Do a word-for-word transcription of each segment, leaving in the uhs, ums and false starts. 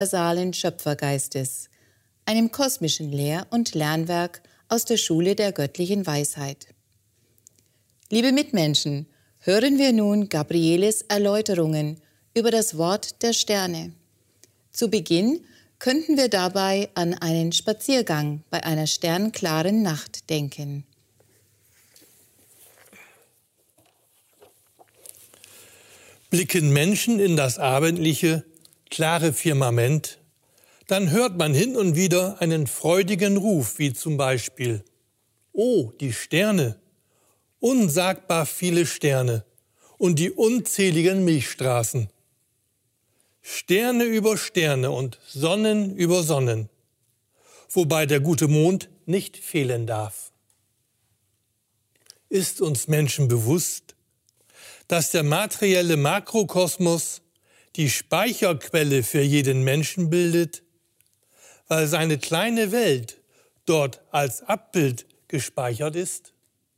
universalen Schöpfergeistes, einem kosmischen Lehr- und Lernwerk aus der Schule der göttlichen Weisheit. Liebe Mitmenschen, hören wir nun Gabrieles Erläuterungen über das Wort der Sterne. Zu Beginn könnten wir dabei an einen Spaziergang bei einer sternklaren Nacht denken. Blicken Menschen in das abendliche, klare Firmament, dann hört man hin und wieder einen freudigen Ruf, wie zum Beispiel: Oh, die Sterne, unsagbar viele Sterne und die unzähligen Milchstraßen. Sterne über Sterne und Sonnen über Sonnen, wobei der gute Mond nicht fehlen darf. Ist uns Menschen bewusst, dass der materielle Makrokosmos die Speicherquelle für jeden Menschen bildet, weil seine kleine Welt dort als Abbild gespeichert ist?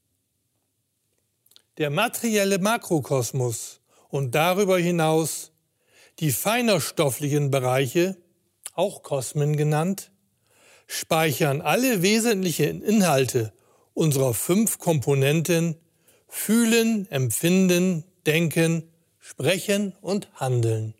Der materielle Makrokosmos und darüber hinaus die feinerstofflichen Bereiche, auch Kosmen genannt, speichern alle wesentlichen Inhalte unserer fünf Komponenten Fühlen, Empfinden, Denken, Sprechen und Handeln.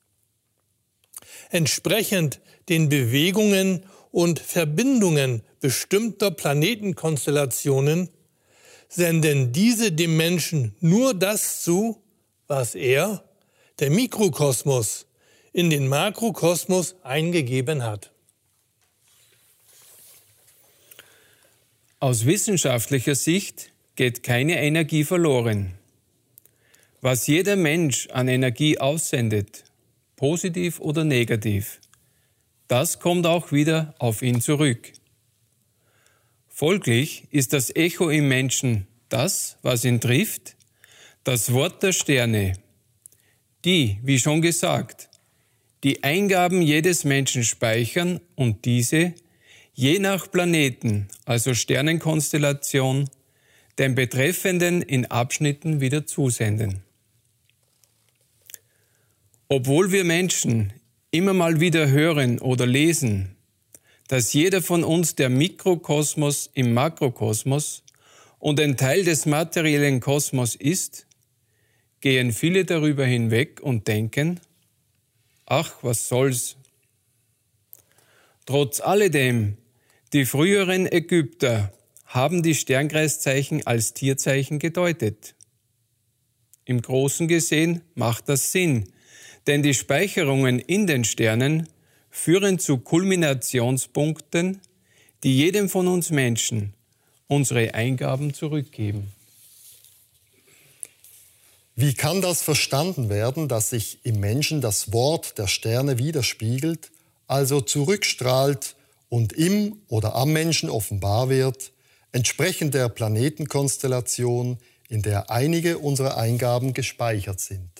Entsprechend den Bewegungen und Verbindungen bestimmter Planetenkonstellationen senden diese dem Menschen nur das zu, was er, der Mikrokosmos, in den Makrokosmos eingegeben hat. Aus wissenschaftlicher Sicht geht keine Energie verloren. Was jeder Mensch an Energie aussendet, positiv oder negativ, das kommt auch wieder auf ihn zurück. Folglich ist das Echo im Menschen das, was ihn trifft, das Wort der Sterne, die, wie schon gesagt, die Eingaben jedes Menschen speichern und diese, je nach Planeten, also Sternenkonstellation, den Betreffenden in Abschnitten wieder zusenden. Obwohl wir Menschen immer mal wieder hören oder lesen, dass jeder von uns der Mikrokosmos im Makrokosmos und ein Teil des materiellen Kosmos ist, gehen viele darüber hinweg und denken: Ach, was soll's? Trotz alledem, die früheren Ägypter haben die Sternkreiszeichen als Tierzeichen gedeutet. Im Großen gesehen macht das Sinn, denn die Speicherungen in den Sternen führen zu Kulminationspunkten, die jedem von uns Menschen unsere Eingaben zurückgeben. Wie kann das verstanden werden, dass sich im Menschen das Wort der Sterne widerspiegelt, also zurückstrahlt und im oder am Menschen offenbar wird, entsprechend der Planetenkonstellation, in der einige unserer Eingaben gespeichert sind?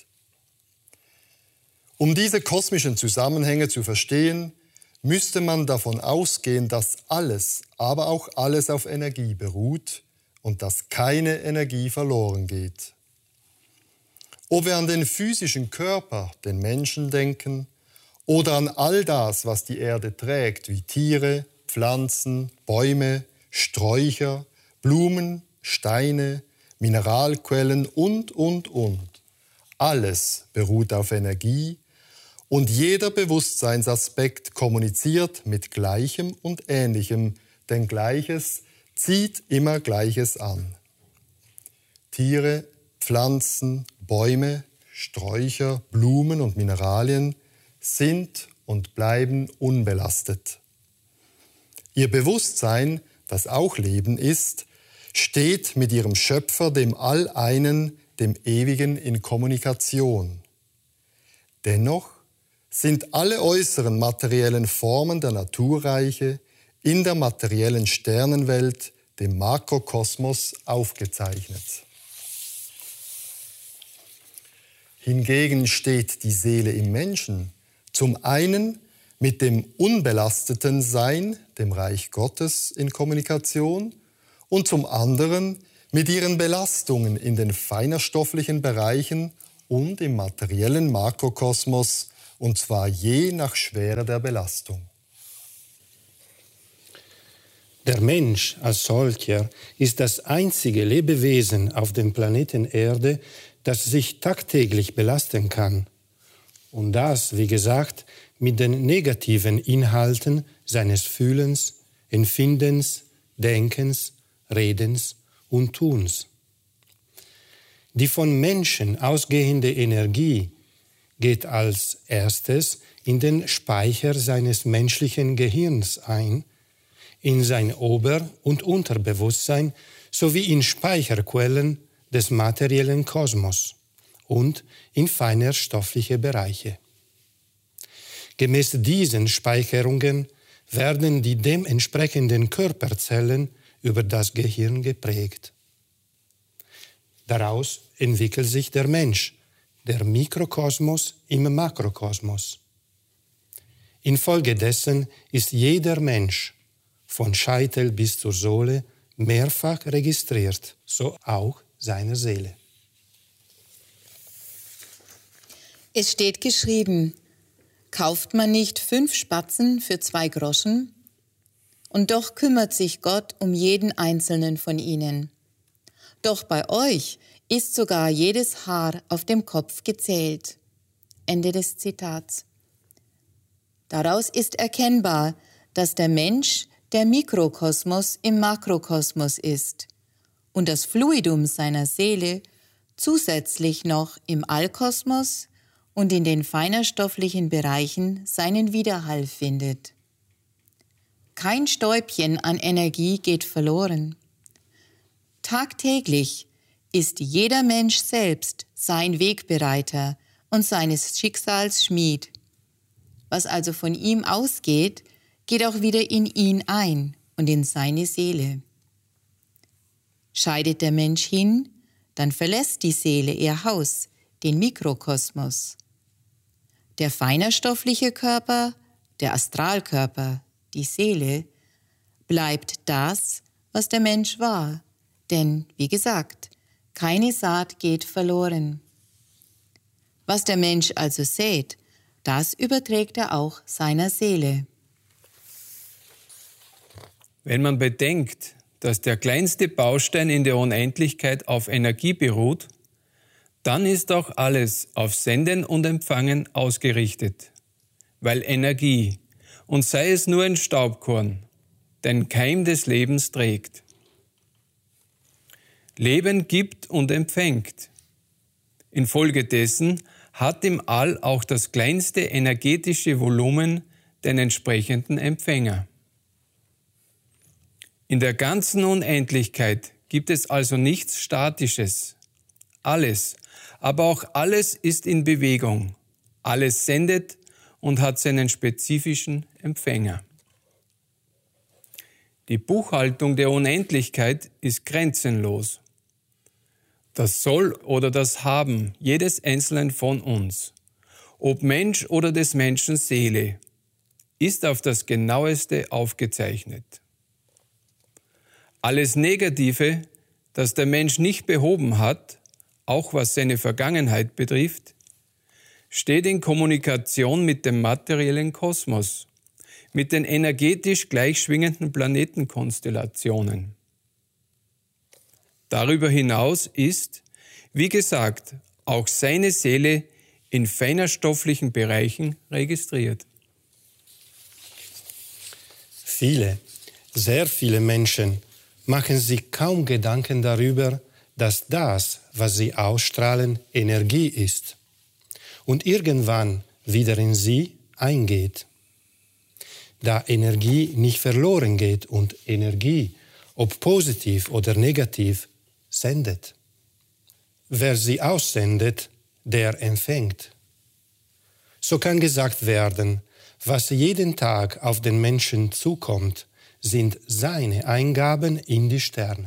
Um diese kosmischen Zusammenhänge zu verstehen, müsste man davon ausgehen, dass alles, aber auch alles auf Energie beruht und dass keine Energie verloren geht. Ob wir an den physischen Körper, den Menschen denken, oder an all das, was die Erde trägt, wie Tiere, Pflanzen, Bäume, Sträucher, Blumen, Steine, Mineralquellen und, und, und. Alles beruht auf Energie und jeder Bewusstseinsaspekt kommuniziert mit Gleichem und Ähnlichem, denn Gleiches zieht immer Gleiches an. Tiere, Pflanzen, Bäume, Sträucher, Blumen und Mineralien sind und bleiben unbelastet. Ihr Bewusstsein, das auch Leben ist, steht mit ihrem Schöpfer, dem All-Einen, dem Ewigen, in Kommunikation. Dennoch sind alle äußeren materiellen Formen der Naturreiche in der materiellen Sternenwelt, dem Makrokosmos, aufgezeichnet. Hingegen steht die Seele im Menschen zum einen mit dem unbelasteten Sein, dem Reich Gottes, in Kommunikation und zum anderen mit ihren Belastungen in den feinerstofflichen Bereichen und im materiellen Makrokosmos, und zwar je nach Schwere der Belastung. Der Mensch als solcher ist das einzige Lebewesen auf dem Planeten Erde, das sich tagtäglich belasten kann. Und das, wie gesagt, mit den negativen Inhalten seines Fühlens, Empfindens, Denkens, Redens und Tuns. Die von Menschen ausgehende Energie geht als erstes in den Speicher seines menschlichen Gehirns ein, in sein Ober- und Unterbewusstsein sowie in Speicherquellen des materiellen Kosmos und in feiner stoffliche Bereiche. Gemäß diesen Speicherungen werden die dementsprechenden Körperzellen über das Gehirn geprägt. Daraus entwickelt sich der Mensch, der Mikrokosmos im Makrokosmos. Infolgedessen ist jeder Mensch von Scheitel bis zur Sohle mehrfach registriert, so auch seine Seele. Es steht geschrieben, kauft man nicht fünf Spatzen für zwei Groschen? Und doch kümmert sich Gott um jeden einzelnen von ihnen. Doch bei euch ist sogar jedes Haar auf dem Kopf gezählt. Ende des Zitats. Daraus ist erkennbar, dass der Mensch der Mikrokosmos im Makrokosmos ist und das Fluidum seiner Seele zusätzlich noch im Allkosmos und in den feinerstofflichen Bereichen seinen Widerhall findet. Kein Stäubchen an Energie geht verloren. Tagtäglich ist jeder Mensch selbst sein Wegbereiter und seines Schicksals Schmied. Was also von ihm ausgeht, geht auch wieder in ihn ein und in seine Seele. Scheidet der Mensch hin, dann verlässt die Seele ihr Haus, den Mikrokosmos. Der feinerstoffliche Körper, der Astralkörper, die Seele, bleibt das, was der Mensch war. Denn, wie gesagt, keine Saat geht verloren. Was der Mensch also sät, das überträgt er auch seiner Seele. Wenn man bedenkt, dass der kleinste Baustein in der Unendlichkeit auf Energie beruht, dann ist auch alles auf Senden und Empfangen ausgerichtet, weil Energie, und sei es nur ein Staubkorn, den Keim des Lebens trägt. Leben gibt und empfängt. Infolgedessen hat im All auch das kleinste energetische Volumen den entsprechenden Empfänger. In der ganzen Unendlichkeit gibt es also nichts Statisches. Alles, aber auch alles ist in Bewegung. Alles sendet und hat seinen spezifischen Empfänger. Die Buchhaltung der Unendlichkeit ist grenzenlos. Das Soll oder das Haben jedes Einzelnen von uns, ob Mensch oder des Menschen Seele, ist auf das Genaueste aufgezeichnet. Alles Negative, das der Mensch nicht behoben hat, auch was seine Vergangenheit betrifft, steht in Kommunikation mit dem materiellen Kosmos, mit den energetisch gleichschwingenden Planetenkonstellationen. Darüber hinaus ist, wie gesagt, auch seine Seele in feinerstofflichen Bereichen registriert. Viele, sehr viele Menschen machen sich kaum Gedanken darüber, dass das, was sie ausstrahlen, Energie ist und irgendwann wieder in sie eingeht. Da Energie nicht verloren geht und Energie, ob positiv oder negativ, sendet. Wer sie aussendet, der empfängt. So kann gesagt werden, was jeden Tag auf den Menschen zukommt, sind seine Eingaben in die Sterne.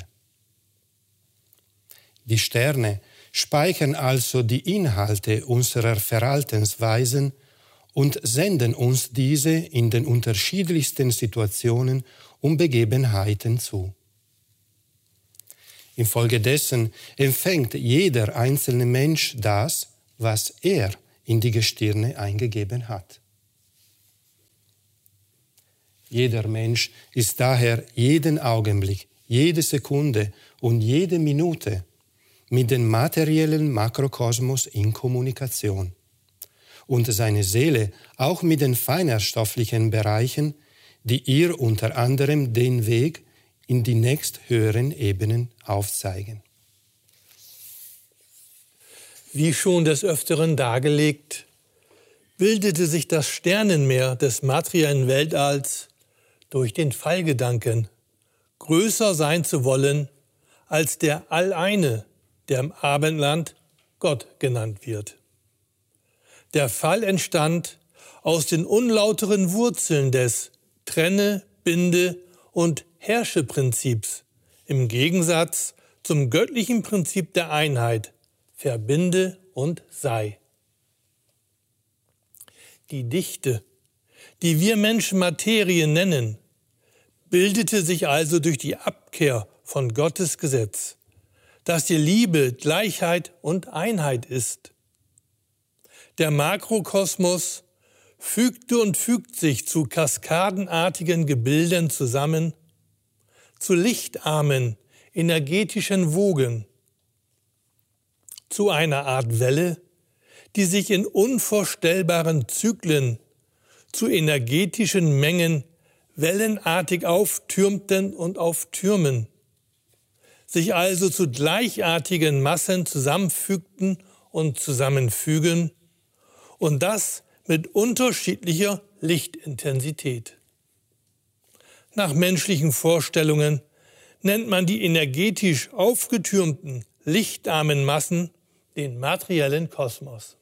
Die Sterne speichern also die Inhalte unserer Verhaltensweisen und senden uns diese in den unterschiedlichsten Situationen und Begebenheiten zu. Infolgedessen empfängt jeder einzelne Mensch das, was er in die Gestirne eingegeben hat. Jeder Mensch ist daher jeden Augenblick, jede Sekunde und jede Minute mit dem materiellen Makrokosmos in Kommunikation und seine Seele auch mit den feinerstofflichen Bereichen, die ihr unter anderem den Weg in die nächsthöheren Ebenen aufzeigen. Wie schon des Öfteren dargelegt, bildete sich das Sternenmeer des materiellen Weltalls durch den Fallgedanken, größer sein zu wollen als der Alleine, der im Abendland Gott genannt wird. Der Fall entstand aus den unlauteren Wurzeln des Trenne-, Binde- und Herrsche-Prinzips im Gegensatz zum göttlichen Prinzip der Einheit, verbinde und sei. Die Dichte, die wir Menschen Materie nennen, bildete sich also durch die Abkehr von Gottes Gesetz, dass die Liebe Gleichheit und Einheit ist. Der Makrokosmos fügte und fügt sich zu kaskadenartigen Gebilden zusammen, zu lichtarmen energetischen Wogen, zu einer Art Welle, die sich in unvorstellbaren Zyklen zu energetischen Mengen wellenartig auftürmten und auftürmen, sich also zu gleichartigen Massen zusammenfügten und zusammenfügen, und das mit unterschiedlicher Lichtintensität. Nach menschlichen Vorstellungen nennt man die energetisch aufgetürmten, lichtarmen Massen den materiellen Kosmos.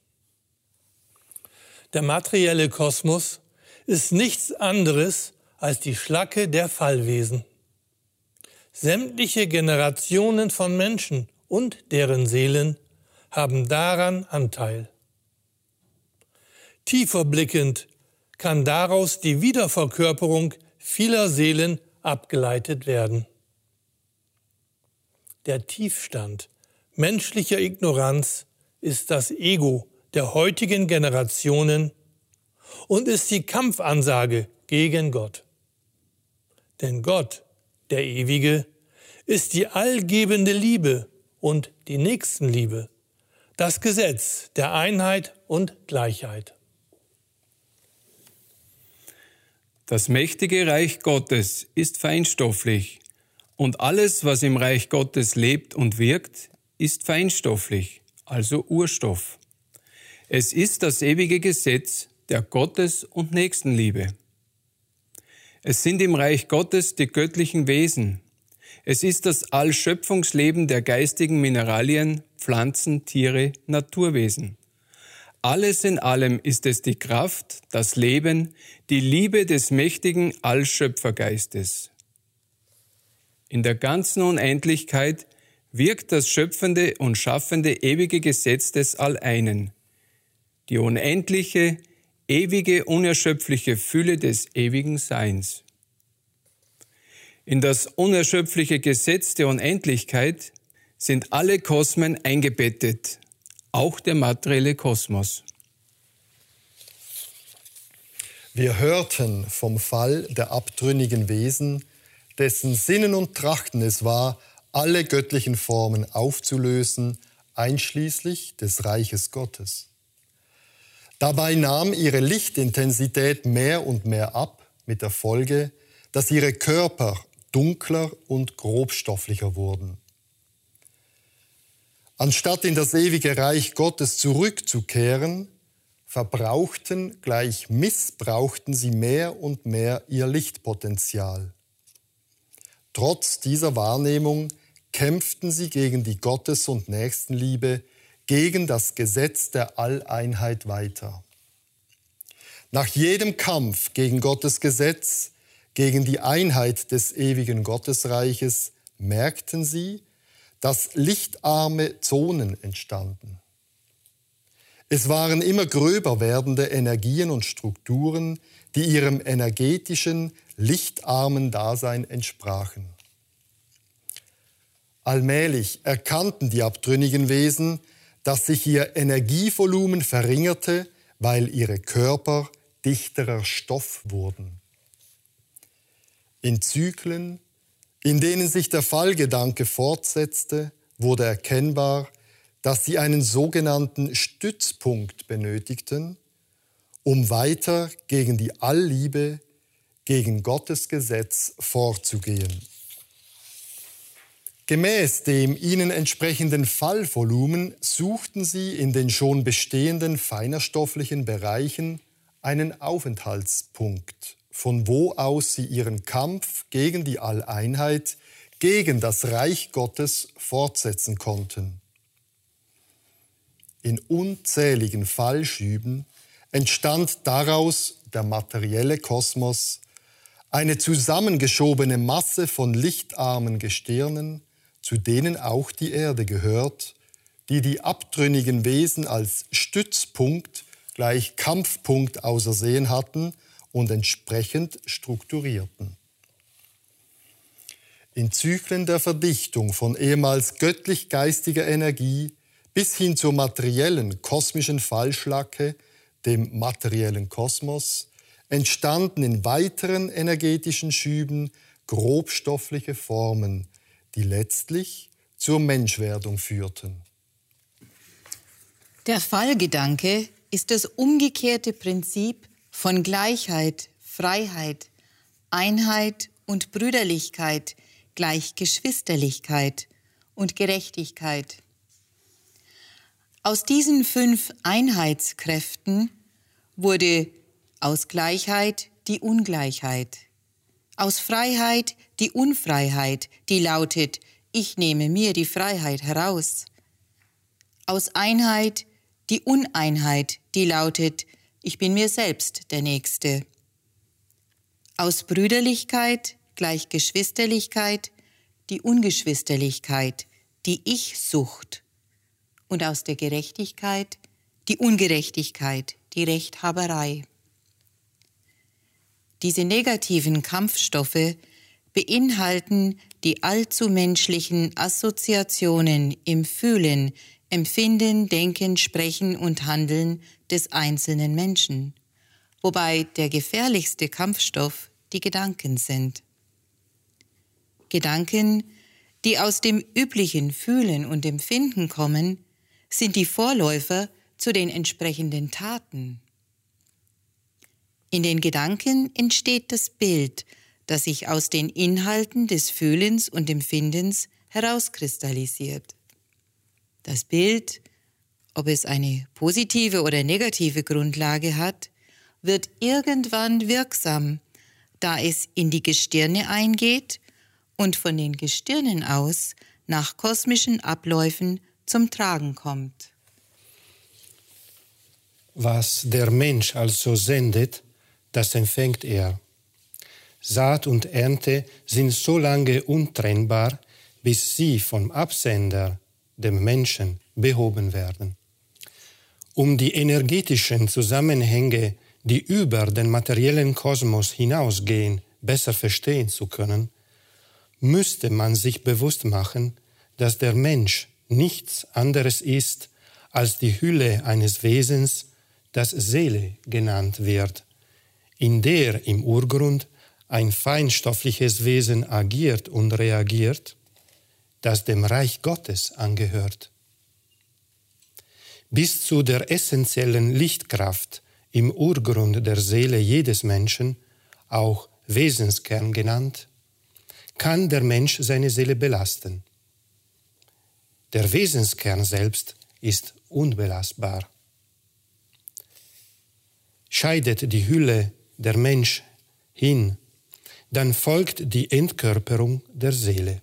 Der materielle Kosmos ist nichts anderes als die Schlacke der Fallwesen. Sämtliche Generationen von Menschen und deren Seelen haben daran Anteil. Tiefer blickend kann daraus die Wiederverkörperung vieler Seelen abgeleitet werden. Der Tiefstand menschlicher Ignoranz ist das Ego der heutigen Generationen und ist die Kampfansage gegen Gott. Denn Gott, der Ewige, ist die allgebende Liebe und die Nächstenliebe, das Gesetz der Einheit und Gleichheit. Das mächtige Reich Gottes ist feinstofflich und alles, was im Reich Gottes lebt und wirkt, ist feinstofflich, also Urstoff. Es ist das ewige Gesetz der Gottes- und Nächstenliebe. Es sind im Reich Gottes die göttlichen Wesen. Es ist das Allschöpfungsleben der geistigen Mineralien, Pflanzen, Tiere, Naturwesen. Alles in allem ist es die Kraft, das Leben, die Liebe des mächtigen Allschöpfergeistes. In der ganzen Unendlichkeit wirkt das schöpfende und schaffende ewige Gesetz des Alleinen, die unendliche, ewige, unerschöpfliche Fülle des ewigen Seins. In das unerschöpfliche Gesetz der Unendlichkeit sind alle Kosmen eingebettet, auch der materielle Kosmos. Wir hörten vom Fall der abtrünnigen Wesen, dessen Sinnen und Trachten es war, alle göttlichen Formen aufzulösen, einschließlich des Reiches Gottes. Dabei nahm ihre Lichtintensität mehr und mehr ab, mit der Folge, dass ihre Körper dunkler und grobstofflicher wurden. Anstatt in das ewige Reich Gottes zurückzukehren, verbrauchten, gleich missbrauchten sie mehr und mehr ihr Lichtpotenzial. Trotz dieser Wahrnehmung kämpften sie gegen die Gottes- und Nächstenliebe, gegen das Gesetz der Alleinheit weiter. Nach jedem Kampf gegen Gottes Gesetz, gegen die Einheit des ewigen Gottesreiches, merkten sie, dass lichtarme Zonen entstanden. Es waren immer gröber werdende Energien und Strukturen, die ihrem energetischen, lichtarmen Dasein entsprachen. Allmählich erkannten die abtrünnigen Wesen, dass sich ihr Energievolumen verringerte, weil ihre Körper dichterer Stoff wurden. In Zyklen, in denen sich der Fallgedanke fortsetzte, wurde erkennbar, dass sie einen sogenannten Stützpunkt benötigten, um weiter gegen die Allliebe, gegen Gottes Gesetz vorzugehen. Gemäß dem ihnen entsprechenden Fallvolumen suchten sie in den schon bestehenden feinerstofflichen Bereichen einen Aufenthaltspunkt, von wo aus sie ihren Kampf gegen die Alleinheit, gegen das Reich Gottes fortsetzen konnten. In unzähligen Fallschüben entstand daraus der materielle Kosmos, eine zusammengeschobene Masse von lichtarmen Gestirnen, zu denen auch die Erde gehört, die die abtrünnigen Wesen als Stützpunkt gleich Kampfpunkt ausersehen hatten und entsprechend strukturierten. In Zyklen der Verdichtung von ehemals göttlich-geistiger Energie bis hin zur materiellen kosmischen Fallschlacke, dem materiellen Kosmos, entstanden in weiteren energetischen Schüben grobstoffliche Formen, die letztlich zur Menschwerdung führten. Der Fallgedanke ist das umgekehrte Prinzip von Gleichheit, Freiheit, Einheit und Brüderlichkeit gleich Geschwisterlichkeit und Gerechtigkeit. Aus diesen fünf Einheitskräften wurde aus Gleichheit die Ungleichheit, aus Freiheit die Unfreiheit, die lautet, ich nehme mir die Freiheit heraus, aus Einheit die Uneinheit, die lautet, ich bin mir selbst der Nächste, aus Brüderlichkeit gleich Geschwisterlichkeit die Ungeschwisterlichkeit, die Ich-Sucht, und aus der Gerechtigkeit die Ungerechtigkeit, die Rechthaberei. Diese negativen Kampfstoffe beinhalten die allzu menschlichen Assoziationen im Fühlen, Empfinden, Denken, Sprechen und Handeln des einzelnen Menschen, wobei der gefährlichste Kampfstoff die Gedanken sind. Gedanken, die aus dem üblichen Fühlen und Empfinden kommen, sind die Vorläufer zu den entsprechenden Taten. In den Gedanken entsteht das Bild, das sich aus den Inhalten des Fühlens und Empfindens herauskristallisiert. Das Bild, ob es eine positive oder negative Grundlage hat, wird irgendwann wirksam, da es in die Gestirne eingeht und von den Gestirnen aus nach kosmischen Abläufen zum Tragen kommt. Was der Mensch also sendet, das empfängt er. Saat und Ernte sind so lange untrennbar, bis sie vom Absender, dem Menschen, behoben werden. Um die energetischen Zusammenhänge, die über den materiellen Kosmos hinausgehen, besser verstehen zu können, müsste man sich bewusst machen, dass der Mensch nichts anderes ist als die Hülle eines Wesens, das Seele genannt wird, in der im Urgrund ein feinstoffliches Wesen agiert und reagiert, das dem Reich Gottes angehört. Bis zu der essentiellen Lichtkraft im Urgrund der Seele jedes Menschen, auch Wesenskern genannt, kann der Mensch seine Seele belasten. Der Wesenskern selbst ist unbelastbar. Scheidet die Hülle der Mensch hin, dann folgt die Entkörperung der Seele.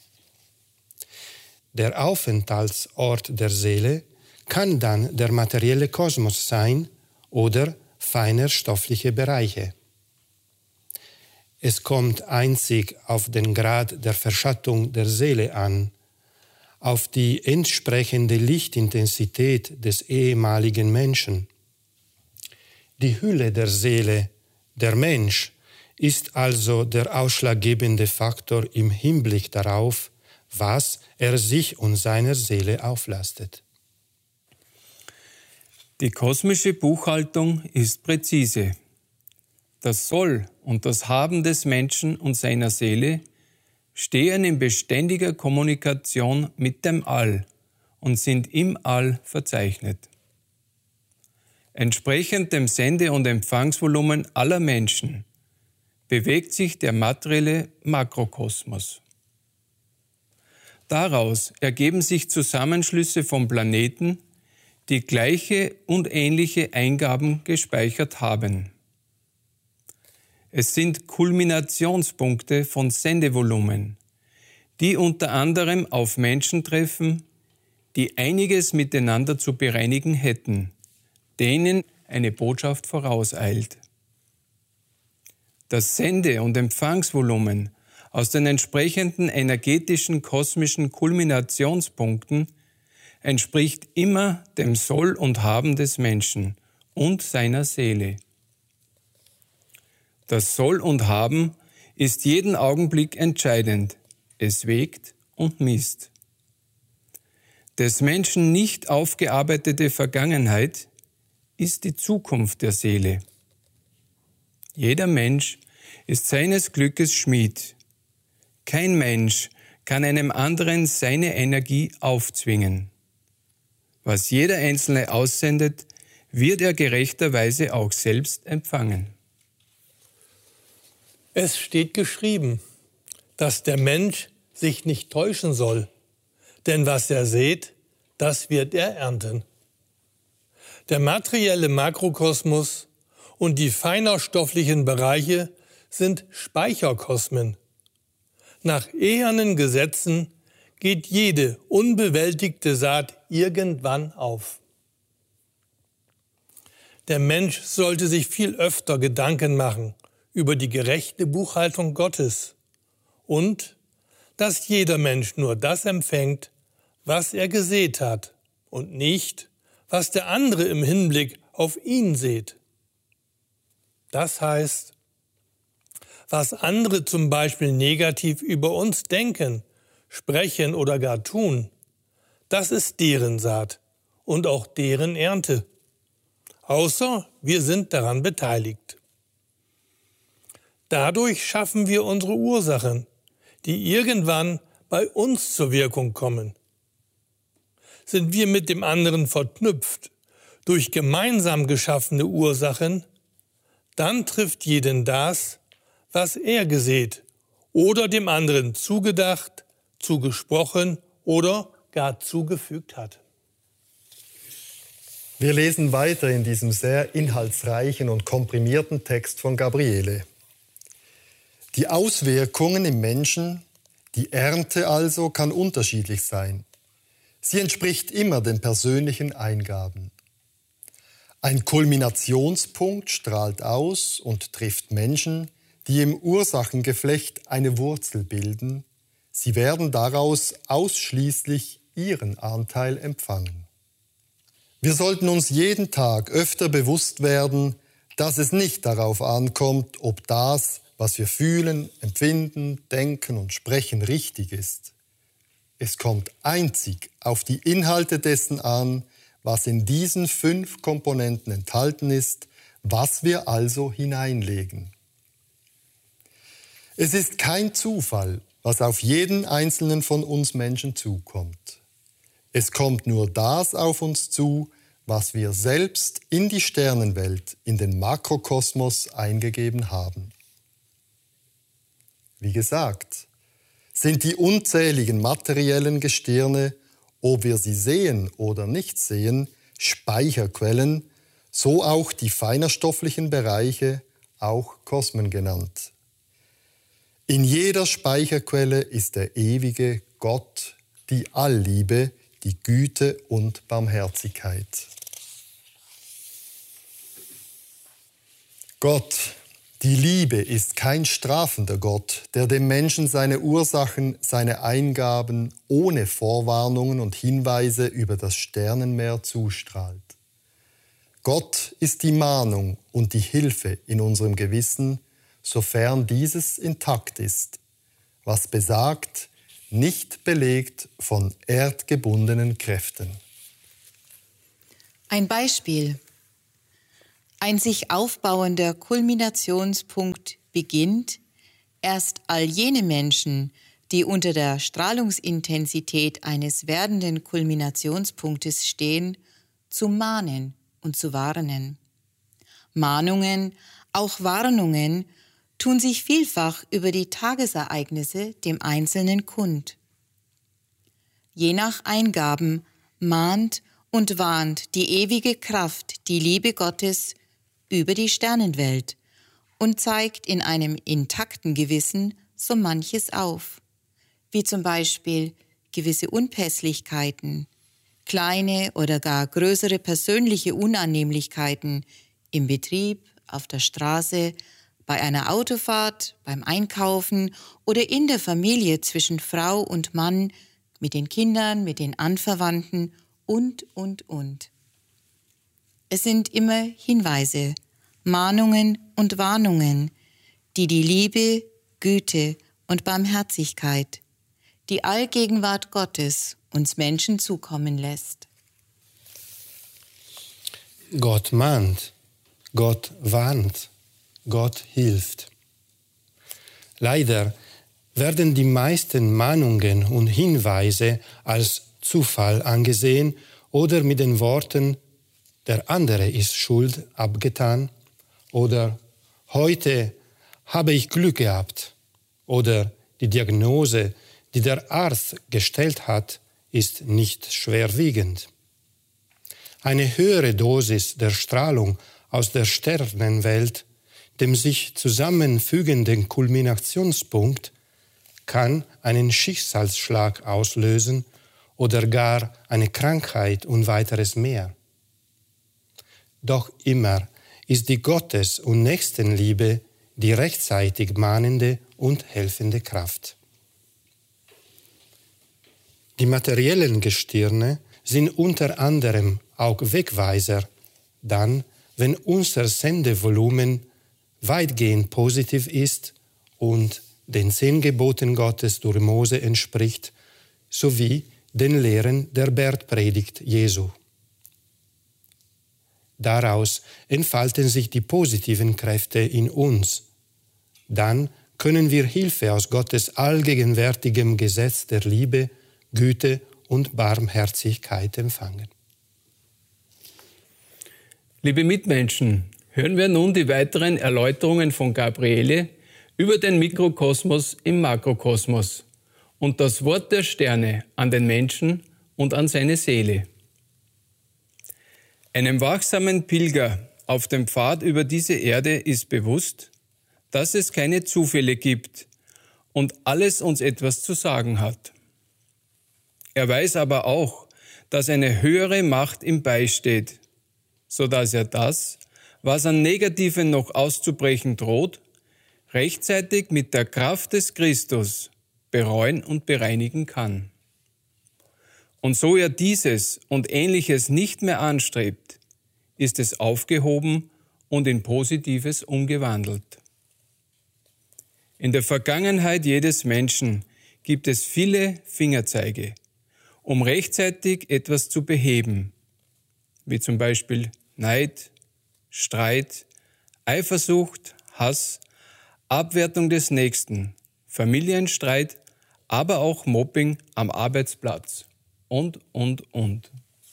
Der Aufenthaltsort der Seele kann dann der materielle Kosmos sein oder feiner stoffliche Bereiche. Es kommt einzig auf den Grad der Verschattung der Seele an, auf die entsprechende Lichtintensität des ehemaligen Menschen. Die Hülle der Seele, der Mensch, ist also der ausschlaggebende Faktor im Hinblick darauf, was er sich und seiner Seele auflastet. Die kosmische Buchhaltung ist präzise. Das Soll und das Haben des Menschen und seiner Seele stehen in beständiger Kommunikation mit dem All und sind im All verzeichnet. Entsprechend dem Sende- und Empfangsvolumen aller Menschen bewegt sich der materielle Makrokosmos. Daraus ergeben sich Zusammenschlüsse von Planeten, die gleiche und ähnliche Eingaben gespeichert haben. Es sind Kulminationspunkte von Sendevolumen, die unter anderem auf Menschen treffen, die einiges miteinander zu bereinigen hätten, denen eine Botschaft vorauseilt. Das Sende- und Empfangsvolumen aus den entsprechenden energetischen kosmischen Kulminationspunkten entspricht immer dem Soll und Haben des Menschen und seiner Seele. Das Soll und Haben ist jeden Augenblick entscheidend. Es wägt und misst. Des Menschen nicht aufgearbeitete Vergangenheit ist die Zukunft der Seele. Jeder Mensch ist seines Glückes Schmied. Kein Mensch kann einem anderen seine Energie aufzwingen. Was jeder Einzelne aussendet, wird er gerechterweise auch selbst empfangen. Es steht geschrieben, dass der Mensch sich nicht täuschen soll, denn was er sät, das wird er ernten. Der materielle Makrokosmos und die feinerstofflichen Bereiche sind Speicherkosmen. Nach ehernen Gesetzen geht jede unbewältigte Saat irgendwann auf. Der Mensch sollte sich viel öfter Gedanken machen über die gerechte Buchhaltung Gottes und dass jeder Mensch nur das empfängt, was er gesät hat und nicht, was der andere im Hinblick auf ihn sät. Das heißt, was andere zum Beispiel negativ über uns denken, sprechen oder gar tun, das ist deren Saat und auch deren Ernte. Außer wir sind daran beteiligt. Dadurch schaffen wir unsere Ursachen, die irgendwann bei uns zur Wirkung kommen. Sind wir mit dem anderen verknüpft durch gemeinsam geschaffene Ursachen, dann trifft jeden das, was er gesät oder dem anderen zugedacht, zugesprochen oder gar zugefügt hat. Wir lesen weiter in diesem sehr inhaltsreichen und komprimierten Text von Gabriele. Die Auswirkungen im Menschen, die Ernte also, kann unterschiedlich sein. Sie entspricht immer den persönlichen Eingaben. Ein Kulminationspunkt strahlt aus und trifft Menschen, die im Ursachengeflecht eine Wurzel bilden. Sie werden daraus ausschließlich ihren Anteil empfangen. Wir sollten uns jeden Tag öfter bewusst werden, dass es nicht darauf ankommt, ob das, was wir fühlen, empfinden, denken und sprechen, richtig ist. Es kommt einzig auf die Inhalte dessen an, was in diesen fünf Komponenten enthalten ist, was wir also hineinlegen. Es ist kein Zufall, was auf jeden einzelnen von uns Menschen zukommt. Es kommt nur das auf uns zu, was wir selbst in die Sternenwelt, in den Makrokosmos eingegeben haben. Wie gesagt, sind die unzähligen materiellen Gestirne, ob wir sie sehen oder nicht sehen, Speicherquellen, so auch die feinerstofflichen Bereiche, auch Kosmen genannt. In jeder Speicherquelle ist der ewige Gott, die Allliebe, die Güte und Barmherzigkeit. Gott, die Liebe, ist kein strafender Gott, der dem Menschen seine Ursachen, seine Eingaben ohne Vorwarnungen und Hinweise über das Sternenmeer zustrahlt. Gott ist die Mahnung und die Hilfe in unserem Gewissen, sofern dieses intakt ist, was besagt, nicht belegt von erdgebundenen Kräften. Ein Beispiel. Ein sich aufbauender Kulminationspunkt beginnt, erst all jene Menschen, die unter der Strahlungsintensität eines werdenden Kulminationspunktes stehen, zu mahnen und zu warnen. Mahnungen, auch Warnungen, tun sich vielfach über die Tagesereignisse dem Einzelnen kund. Je nach Eingaben mahnt und warnt die ewige Kraft, die Liebe Gottes, über die Sternenwelt und zeigt in einem intakten Gewissen so manches auf, wie zum Beispiel gewisse Unpässlichkeiten, kleine oder gar größere persönliche Unannehmlichkeiten im Betrieb, auf der Straße, bei einer Autofahrt, beim Einkaufen oder in der Familie zwischen Frau und Mann, mit den Kindern, mit den Anverwandten und, und, und. Es sind immer Hinweise, Mahnungen und Warnungen, die die Liebe, Güte und Barmherzigkeit, die Allgegenwart Gottes uns Menschen zukommen lässt. Gott mahnt, Gott warnt, Gott hilft. Leider werden die meisten Mahnungen und Hinweise als Zufall angesehen oder mit den Worten „der andere ist schuld“ abgetan oder „heute habe ich Glück gehabt“ oder „die Diagnose, die der Arzt gestellt hat, ist nicht schwerwiegend“. Eine höhere Dosis der Strahlung aus der Sternenwelt, dem sich zusammenfügenden Kulminationspunkt, kann einen Schicksalsschlag auslösen oder gar eine Krankheit und weiteres mehr. Doch immer ist die Gottes- und Nächstenliebe die rechtzeitig mahnende und helfende Kraft. Die materiellen Gestirne sind unter anderem auch Wegweiser, dann, wenn unser Sendevolumen weitgehend positiv ist und den zehn Geboten Gottes durch Mose entspricht, sowie den Lehren der Bergpredigt Jesu. Daraus entfalten sich die positiven Kräfte in uns. Dann können wir Hilfe aus Gottes allgegenwärtigem Gesetz der Liebe, Güte und Barmherzigkeit empfangen. Liebe Mitmenschen, hören wir nun die weiteren Erläuterungen von Gabriele über den Mikrokosmos im Makrokosmos und das Wort der Sterne an den Menschen und an seine Seele. Einem wachsamen Pilger auf dem Pfad über diese Erde ist bewusst, dass es keine Zufälle gibt und alles uns etwas zu sagen hat. Er weiß aber auch, dass eine höhere Macht ihm beisteht, sodass er das, was an Negativen noch auszubrechen droht, rechtzeitig mit der Kraft des Christus bereuen und bereinigen kann. Und so er dieses und Ähnliches nicht mehr anstrebt, ist es aufgehoben und in Positives umgewandelt. In der Vergangenheit jedes Menschen gibt es viele Fingerzeige, um rechtzeitig etwas zu beheben, wie zum Beispiel Neid, Streit, Eifersucht, Hass, Abwertung des Nächsten, Familienstreit, aber auch Mobbing am Arbeitsplatz und, und, und.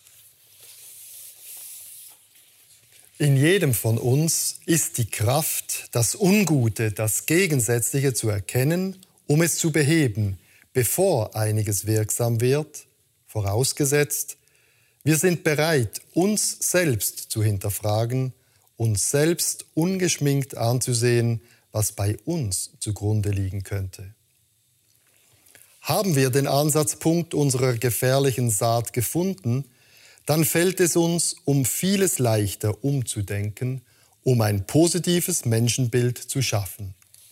In jedem von uns ist die Kraft, das Ungute, das Gegensätzliche zu erkennen, um es zu beheben, bevor einiges wirksam wird, vorausgesetzt, wir sind bereit, uns selbst zu hinterfragen, uns selbst ungeschminkt anzusehen, was bei uns zugrunde liegen könnte. Haben wir den Ansatzpunkt unserer gefährlichen Saat gefunden, dann fällt es uns um vieles leichter umzudenken, um ein positives Menschenbild zu schaffen.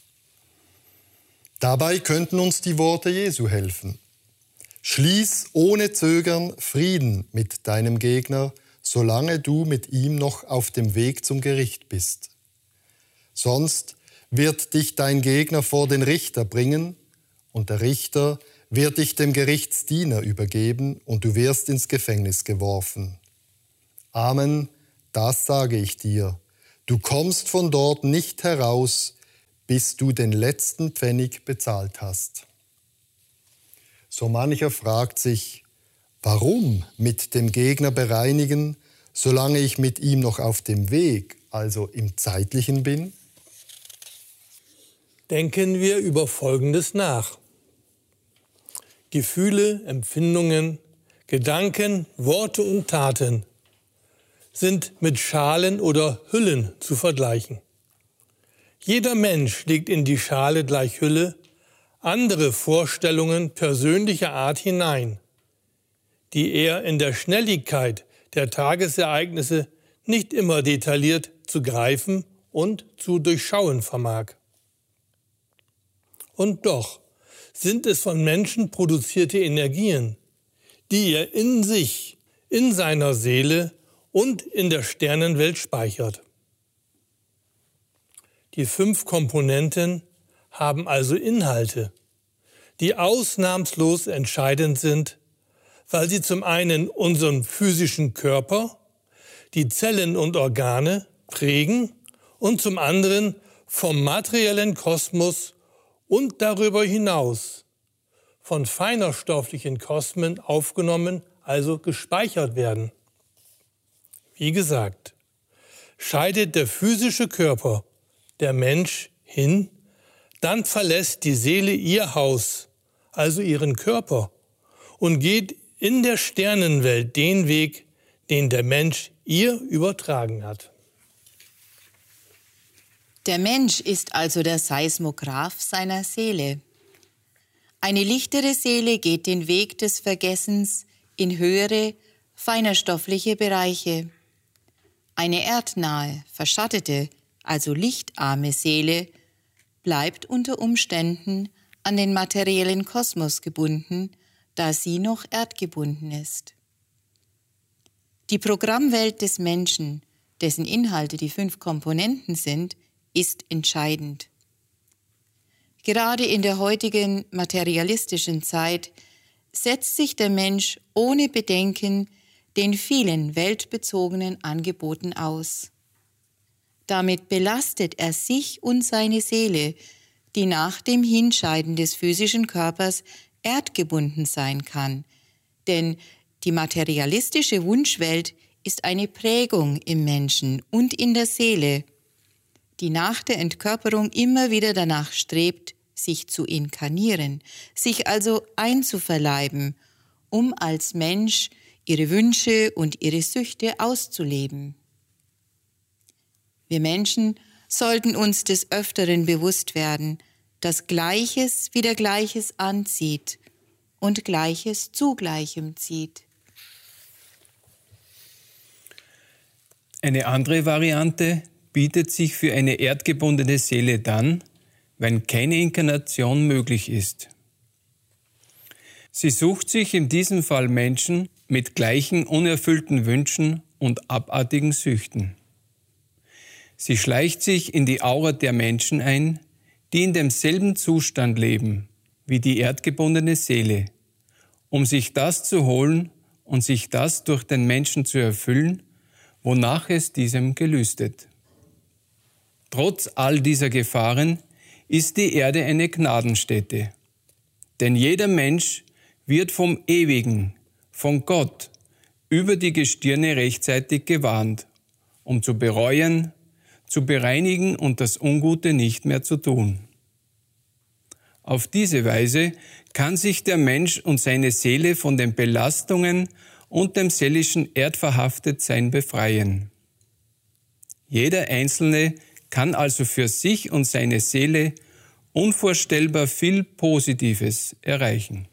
Dabei könnten uns die Worte Jesu helfen. Schließ ohne Zögern Frieden mit deinem Gegner, solange du mit ihm noch auf dem Weg zum Gericht bist. Sonst wird dich dein Gegner vor den Richter bringen und der Richter wird dich dem Gerichtsdiener übergeben und du wirst ins Gefängnis geworfen. Amen, das sage ich dir. Du kommst von dort nicht heraus, bis du den letzten Pfennig bezahlt hast. So mancher fragt sich, warum mit dem Gegner bereinigen, solange ich mit ihm noch auf dem Weg, also im Zeitlichen bin? Denken wir über Folgendes nach. Gefühle, Empfindungen, Gedanken, Worte und Taten sind mit Schalen oder Hüllen zu vergleichen. Jeder Mensch legt in die Schale gleich Hülle andere Vorstellungen persönlicher Art hinein, die er in der Schnelligkeit der Tagesereignisse nicht immer detailliert zu greifen und zu durchschauen vermag. Und doch sind es von Menschen produzierte Energien, die er in sich, in seiner Seele und in der Sternenwelt speichert. Die fünf Komponenten haben also Inhalte, die ausnahmslos entscheidend sind, weil sie zum einen unseren physischen Körper, die Zellen und Organe prägen und zum anderen vom materiellen Kosmos und darüber hinaus von feinerstofflichen Kosmen aufgenommen, also gespeichert werden. Wie gesagt, scheidet der physische Körper, der Mensch, hin, dann verlässt die Seele ihr Haus, also ihren Körper, und geht in der Sternenwelt den Weg, den der Mensch ihr übertragen hat. Der Mensch ist also der Seismograph seiner Seele. Eine lichtere Seele geht den Weg des Vergessens in höhere, feinerstoffliche Bereiche. Eine erdnahe, verschattete, also lichtarme Seele bleibt unter Umständen an den materiellen Kosmos gebunden, da sie noch erdgebunden ist. Die Programmwelt des Menschen, dessen Inhalte die fünf Komponenten sind, ist entscheidend. Gerade in der heutigen materialistischen Zeit setzt sich der Mensch ohne Bedenken den vielen weltbezogenen Angeboten aus. Damit belastet er sich und seine Seele, die nach dem Hinscheiden des physischen Körpers erdgebunden sein kann. Denn die materialistische Wunschwelt ist eine Prägung im Menschen und in der Seele, die nach der Entkörperung immer wieder danach strebt, sich zu inkarnieren, sich also einzuverleiben, um als Mensch ihre Wünsche und ihre Süchte auszuleben. Wir Menschen sollten uns des Öfteren bewusst werden, dass Gleiches wieder Gleiches anzieht und Gleiches zu Gleichem zieht. Eine andere Variante bietet sich für eine erdgebundene Seele dann, wenn keine Inkarnation möglich ist. Sie sucht sich in diesem Fall Menschen mit gleichen unerfüllten Wünschen und abartigen Süchten. Sie schleicht sich in die Aura der Menschen ein, die in demselben Zustand leben wie die erdgebundene Seele, um sich das zu holen und sich das durch den Menschen zu erfüllen, wonach es diesem gelüstet. Trotz all dieser Gefahren ist die Erde eine Gnadenstätte, denn jeder Mensch wird vom Ewigen, von Gott, über die Gestirne rechtzeitig gewarnt, um zu bereuen, zu bereinigen und das Ungute nicht mehr zu tun. Auf diese Weise kann sich der Mensch und seine Seele von den Belastungen und dem seelischen Erdverhaftetsein befreien. Jeder Einzelne kann also für sich und seine Seele unvorstellbar viel Positives erreichen.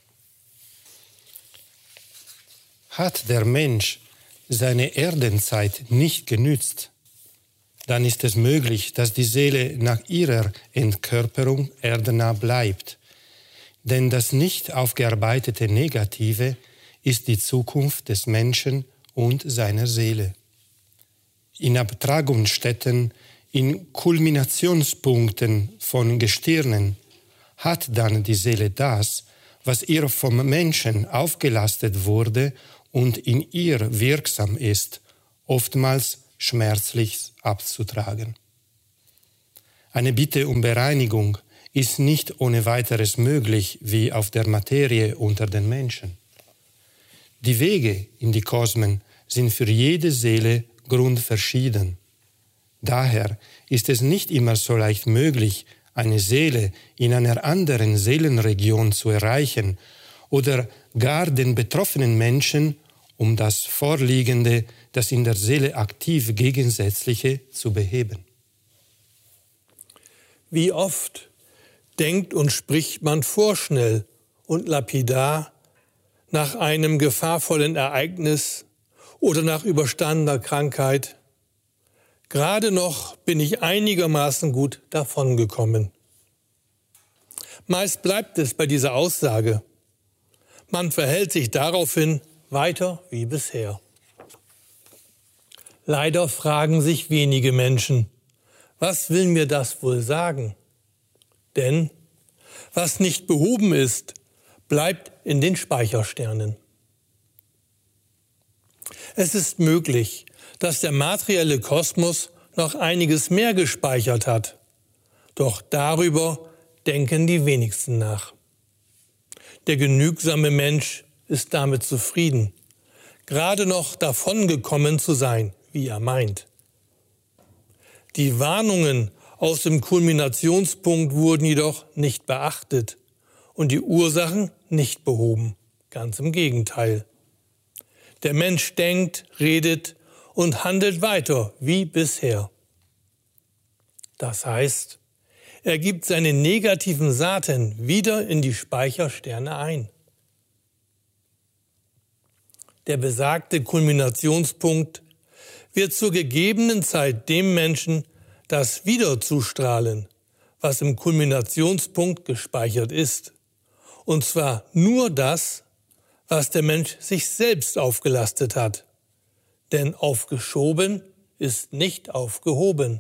Hat der Mensch seine Erdenzeit nicht genützt, dann ist es möglich, dass die Seele nach ihrer Entkörperung erdnah bleibt. Denn das nicht aufgearbeitete Negative ist die Zukunft des Menschen und seiner Seele. In Abtragungsstätten, in Kulminationspunkten von Gestirnen hat dann die Seele das, was ihr vom Menschen aufgelastet wurde und in ihr wirksam ist, oftmals schmerzlich abzutragen. Eine Bitte um Bereinigung ist nicht ohne weiteres möglich wie auf der Materie unter den Menschen. Die Wege in die Kosmen sind für jede Seele grundverschieden. Daher ist es nicht immer so leicht möglich, eine Seele in einer anderen Seelenregion zu erreichen oder gar den betroffenen Menschen um das Vorliegende, das in der Seele aktiv Gegensätzliche, zu beheben. Wie oft denkt und spricht man vorschnell und lapidar nach einem gefahrvollen Ereignis oder nach überstandener Krankheit. Gerade noch bin ich einigermaßen gut davongekommen. Meist bleibt es bei dieser Aussage. Man verhält sich daraufhin weiter wie bisher. Leider fragen sich wenige Menschen, was will mir das wohl sagen? Denn was nicht behoben ist, bleibt in den Speichersternen. Es ist möglich, dass der materielle Kosmos noch einiges mehr gespeichert hat. Doch darüber denken die wenigsten nach. Der genügsame Mensch ist damit zufrieden, gerade noch davongekommen zu sein, wie er meint. Die Warnungen aus dem Kulminationspunkt wurden jedoch nicht beachtet und die Ursachen nicht behoben, ganz im Gegenteil. Der Mensch denkt, redet und handelt weiter wie bisher. Das heißt, er gibt seine negativen Saaten wieder in die Speichersterne ein. Der besagte Kulminationspunkt wird zur gegebenen Zeit dem Menschen das wieder zustrahlen, was im Kulminationspunkt gespeichert ist. Und zwar nur das, was der Mensch sich selbst aufgelastet hat. Denn aufgeschoben ist nicht aufgehoben.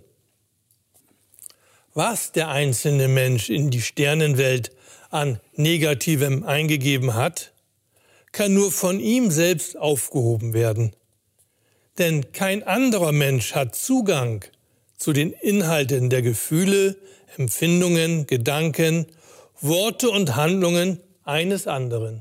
Was der einzelne Mensch in die Sternenwelt an Negativem eingegeben hat, kann nur von ihm selbst aufgehoben werden. Denn kein anderer Mensch hat Zugang zu den Inhalten der Gefühle, Empfindungen, Gedanken, Worte und Handlungen eines anderen.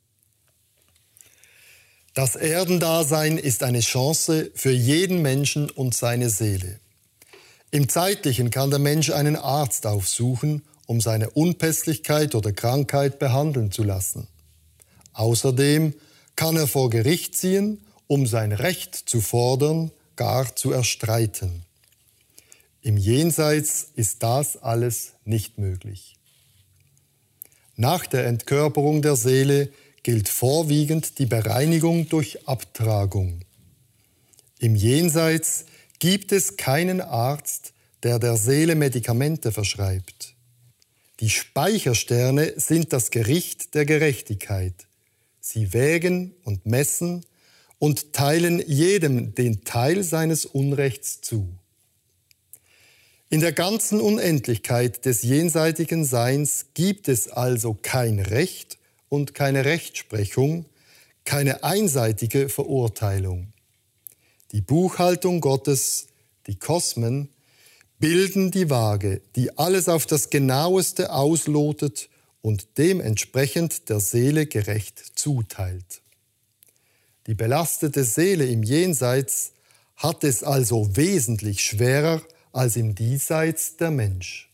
Das Erdendasein ist eine Chance für jeden Menschen und seine Seele. Im Zeitlichen kann der Mensch einen Arzt aufsuchen, um seine Unpässlichkeit oder Krankheit behandeln zu lassen. Außerdem kann er vor Gericht ziehen, um sein Recht zu fordern, gar zu erstreiten. Im Jenseits ist das alles nicht möglich. Nach der Entkörperung der Seele gilt vorwiegend die Bereinigung durch Abtragung. Im Jenseits gibt es keinen Arzt, der der Seele Medikamente verschreibt. Die Speichersterne sind das Gericht der Gerechtigkeit. Sie wägen und messen und teilen jedem den Teil seines Unrechts zu. In der ganzen Unendlichkeit des jenseitigen Seins gibt es also kein Recht und keine Rechtsprechung, keine einseitige Verurteilung. Die Buchhaltung Gottes, die Kosmen, bilden die Waage, die alles auf das Genaueste auslotet und dementsprechend der Seele gerecht zuteilt. Die belastete Seele im Jenseits hat es also wesentlich schwerer als im Diesseits der Mensch.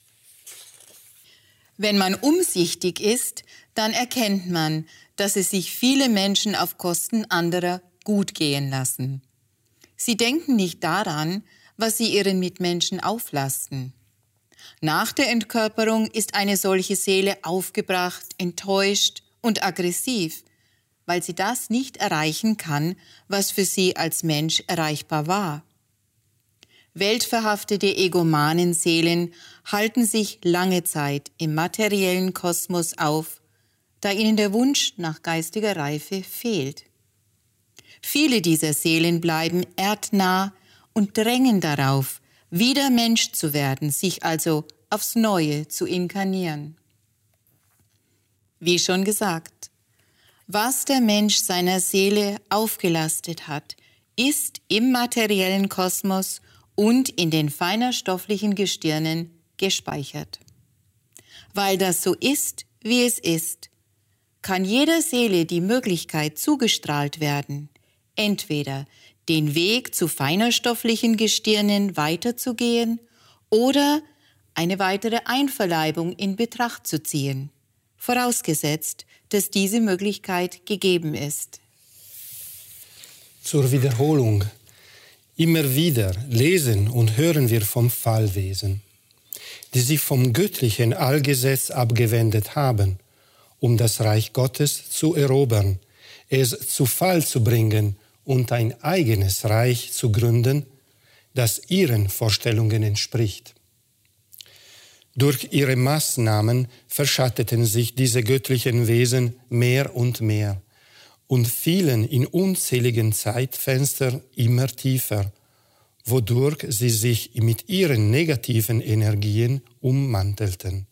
Wenn man umsichtig ist, dann erkennt man, dass es sich viele Menschen auf Kosten anderer gut gehen lassen. Sie denken nicht daran, was sie ihren Mitmenschen auflasten. Nach der Entkörperung ist eine solche Seele aufgebracht, enttäuscht und aggressiv, weil sie das nicht erreichen kann, was für sie als Mensch erreichbar war. Weltverhaftete Egomanenseelen halten sich lange Zeit im materiellen Kosmos auf, da ihnen der Wunsch nach geistiger Reife fehlt. Viele dieser Seelen bleiben erdnah und drängen darauf, wieder Mensch zu werden, sich also aufs Neue zu inkarnieren. Wie schon gesagt, was der Mensch seiner Seele aufgelastet hat, ist im materiellen Kosmos und in den feinerstofflichen Gestirnen gespeichert. Weil das so ist, wie es ist, kann jeder Seele die Möglichkeit zugestrahlt werden, entweder den Weg zu feinerstofflichen Gestirnen weiterzugehen oder eine weitere Einverleibung in Betracht zu ziehen, vorausgesetzt, dass diese Möglichkeit gegeben ist. Zur Wiederholung. Immer wieder lesen und hören wir vom Fallwesen, die sich vom göttlichen Allgesetz abgewendet haben, um das Reich Gottes zu erobern, es zu Fall zu bringen und ein eigenes Reich zu gründen, das ihren Vorstellungen entspricht. Durch ihre Maßnahmen verschatteten sich diese göttlichen Wesen mehr und mehr und fielen in unzähligen Zeitfenster immer tiefer, wodurch sie sich mit ihren negativen Energien ummantelten.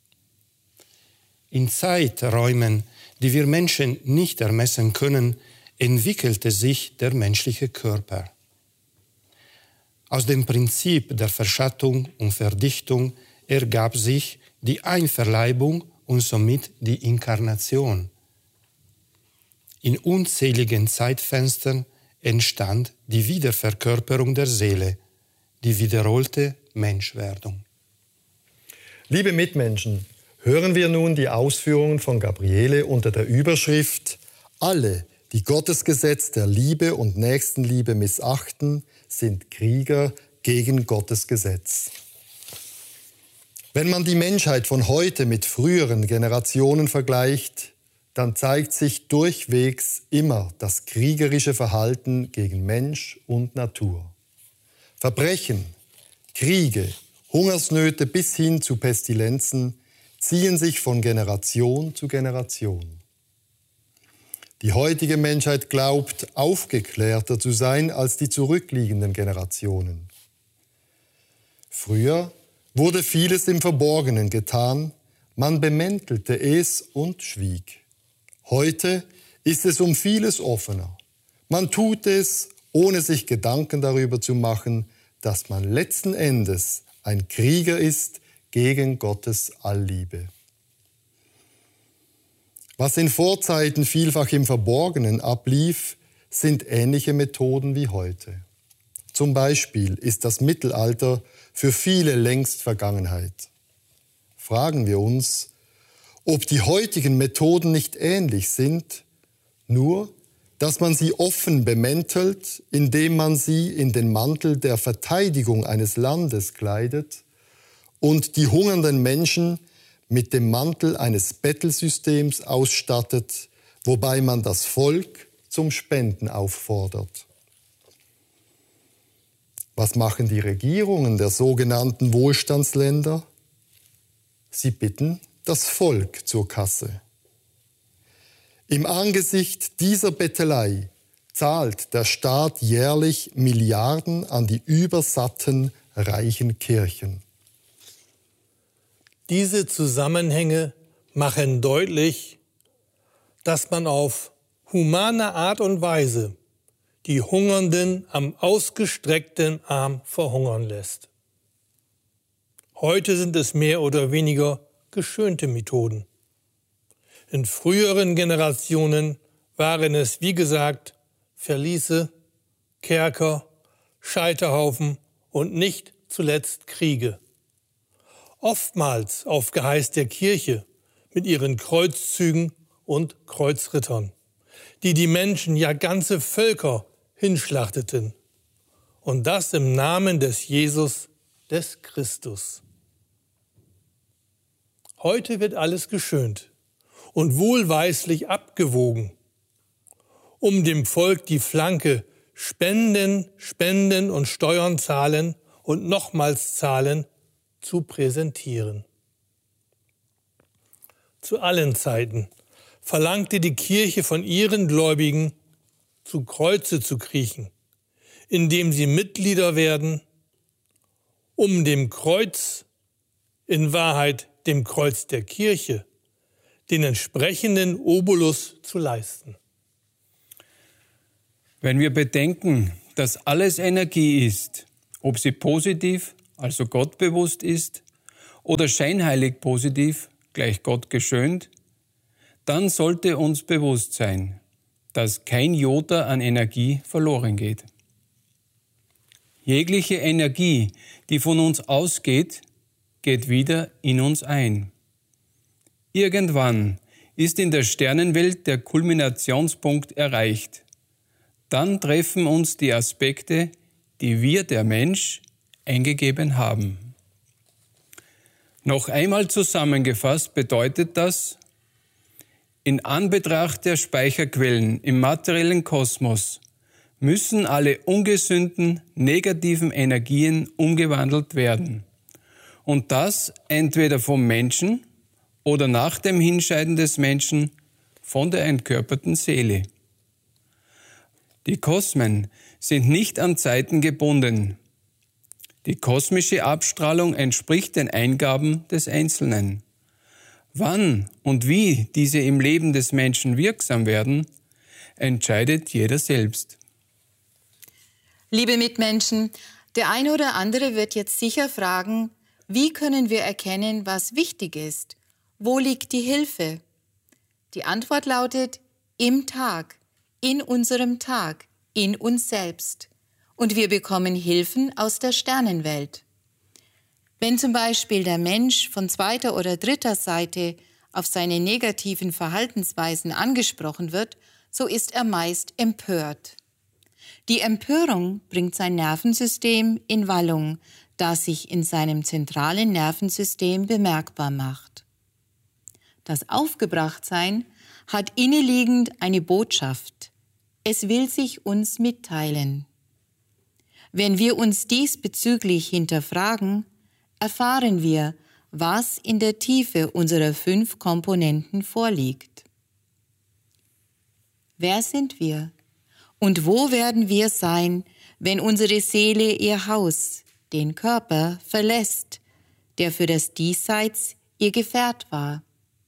In Zeiträumen, die wir Menschen nicht ermessen können, entwickelte sich der menschliche Körper. Aus dem Prinzip der Verschattung und Verdichtung ergab sich die Einverleibung und somit die Inkarnation. In unzähligen Zeitfenstern entstand die Wiederverkörperung der Seele, die wiederholte Menschwerdung. Liebe Mitmenschen, hören wir nun die Ausführungen von Gabriele unter der Überschrift Alle, die Gottes Gesetz der Liebe und Nächstenliebe missachten, sind Krieger gegen Gottes Gesetz. Wenn man die Menschheit von heute mit früheren Generationen vergleicht, dann zeigt sich durchwegs immer das kriegerische Verhalten gegen Mensch und Natur. Verbrechen, Kriege, Hungersnöte bis hin zu Pestilenzen ziehen sich von Generation zu Generation. Die heutige Menschheit glaubt, aufgeklärter zu sein als die zurückliegenden Generationen. Früher wurde vieles im Verborgenen getan, man bemäntelte es und schwieg. Heute ist es um vieles offener. Man tut es, ohne sich Gedanken darüber zu machen, dass man letzten Endes ein Krieger ist gegen Gottes Allliebe. Was in Vorzeiten vielfach im Verborgenen ablief, sind ähnliche Methoden wie heute. Zum Beispiel ist das Mittelalter für viele längst Vergangenheit. Fragen wir uns, ob die heutigen Methoden nicht ähnlich sind, nur dass man sie offen bemäntelt, indem man sie in den Mantel der Verteidigung eines Landes kleidet und die hungernden Menschen mit dem Mantel eines Bettelsystems ausstattet, wobei man das Volk zum Spenden auffordert. Was machen die Regierungen der sogenannten Wohlstandsländer? Sie bitten das Volk zur Kasse. Im Angesicht dieser Bettelei zahlt der Staat jährlich Milliarden an die übersatten, reichen Kirchen. Diese Zusammenhänge machen deutlich, dass man auf humane Art und Weise die Hungernden am ausgestreckten Arm verhungern lässt. Heute sind es mehr oder weniger geschönte Methoden. In früheren Generationen waren es, wie gesagt, Verliese, Kerker, Scheiterhaufen und nicht zuletzt Kriege. Oftmals auf Geheiß der Kirche mit ihren Kreuzzügen und Kreuzrittern, die die Menschen, ja ganze Völker, hinschlachteten. Und das im Namen des Jesus, des Christus. Heute wird alles geschönt und wohlweislich abgewogen, um dem Volk die Flanke Spenden, Spenden und Steuern zahlen und nochmals zahlen zu präsentieren. Zu allen Zeiten verlangte die Kirche von ihren Gläubigen, zu Kreuze zu kriechen, indem sie Mitglieder werden, um dem Kreuz, in Wahrheit dem Kreuz der Kirche, den entsprechenden Obolus zu leisten. Wenn wir bedenken, dass alles Energie ist, ob sie positiv, also gottbewusst ist, oder scheinheilig positiv, gleich Gott geschönt, dann sollte uns bewusst sein, dass kein Jota an Energie verloren geht. Jegliche Energie, die von uns ausgeht, geht wieder in uns ein. Irgendwann ist in der Sternenwelt der Kulminationspunkt erreicht. Dann treffen uns die Aspekte, die wir, der Mensch, eingegeben haben. Noch einmal zusammengefasst bedeutet das, in Anbetracht der Speicherquellen im materiellen Kosmos müssen alle ungesünden, negativen Energien umgewandelt werden. Und das entweder vom Menschen oder nach dem Hinscheiden des Menschen von der entkörperten Seele. Die Kosmen sind nicht an Zeiten gebunden. Die kosmische Abstrahlung entspricht den Eingaben des Einzelnen. Wann und wie diese im Leben des Menschen wirksam werden, entscheidet jeder selbst. Liebe Mitmenschen, der eine oder andere wird jetzt sicher fragen, wie können wir erkennen, was wichtig ist? Wo liegt die Hilfe? Die Antwort lautet, im Tag, in unserem Tag, in uns selbst. Und wir bekommen Hilfen aus der Sternenwelt. Wenn zum Beispiel der Mensch von zweiter oder dritter Seite auf seine negativen Verhaltensweisen angesprochen wird, so ist er meist empört. Die Empörung bringt sein Nervensystem in Wallung, das sich in seinem zentralen Nervensystem bemerkbar macht. Das Aufgebrachtsein hat inneliegend eine Botschaft. Es will sich uns mitteilen. Wenn wir uns diesbezüglich hinterfragen, erfahren wir, was in der Tiefe unserer fünf Komponenten vorliegt. Wer sind wir? Und wo werden wir sein, wenn unsere Seele ihr Haus, den Körper, verlässt, der für das Diesseits ihr Gefährt war?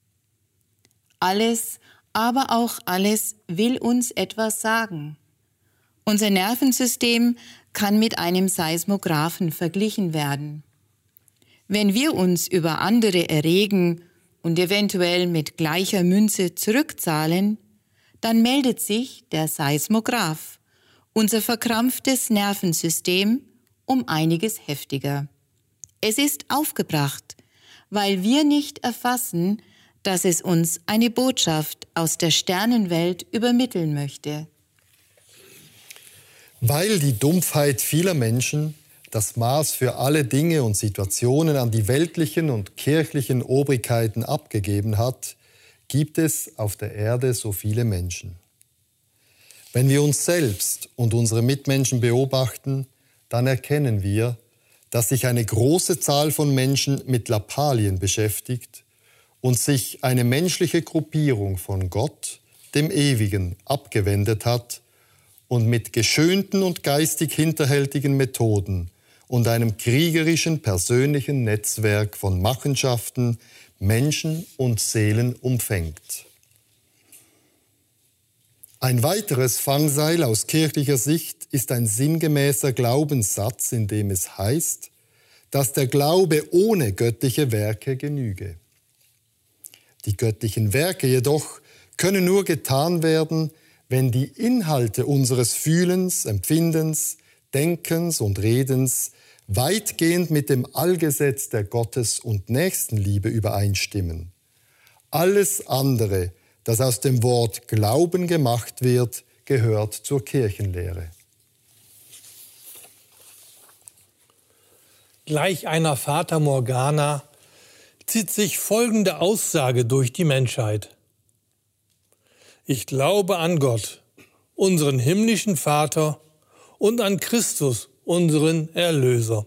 Alles, aber auch alles will uns etwas sagen. Unser Nervensystem kann mit einem Seismographen verglichen werden. Wenn wir uns über andere erregen und eventuell mit gleicher Münze zurückzahlen, dann meldet sich der Seismograph, unser verkrampftes Nervensystem, um einiges heftiger. Es ist aufgebracht, weil wir nicht erfassen, dass es uns eine Botschaft aus der Sternenwelt übermitteln möchte. Weil die Dumpfheit vieler Menschen das Maß für alle Dinge und Situationen an die weltlichen und kirchlichen Obrigkeiten abgegeben hat, gibt es auf der Erde so viele Menschen. Wenn wir uns selbst und unsere Mitmenschen beobachten, dann erkennen wir, dass sich eine große Zahl von Menschen mit Lappalien beschäftigt und sich eine menschliche Gruppierung von Gott, dem Ewigen, abgewendet hat und mit geschönten und geistig hinterhältigen Methoden und einem kriegerischen persönlichen Netzwerk von Machenschaften Menschen und Seelen umfängt. Ein weiteres Fangseil aus kirchlicher Sicht ist ein sinngemäßer Glaubenssatz, in dem es heißt, dass der Glaube ohne göttliche Werke genüge. Die göttlichen Werke jedoch können nur getan werden, wenn die Inhalte unseres Fühlens, Empfindens, Denkens und Redens weitgehend mit dem Allgesetz der Gottes- und Nächstenliebe übereinstimmen. Alles andere, das aus dem Wort Glauben gemacht wird, gehört zur Kirchenlehre. Gleich einer Fata Morgana zieht sich folgende Aussage durch die Menschheit. Ich glaube an Gott, unseren himmlischen Vater, und an Christus, unseren Erlöser.